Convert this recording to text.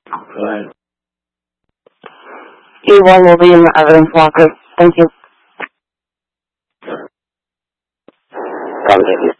Right. E1 will be in the evidence locker. Thank you. Contact